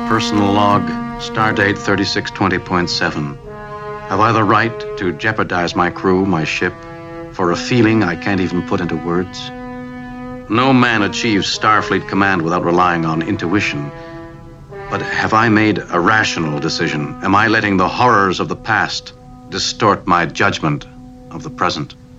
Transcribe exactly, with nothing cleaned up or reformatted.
Personal log, stardate thirty-six twenty point seven. Have I the right to jeopardize my crew, my ship, for a feeling I can't even put into words? No man achieves Starfleet command without relying on intuition. But have I made a rational decision? Am I letting the horrors of the past distort my judgment of the present?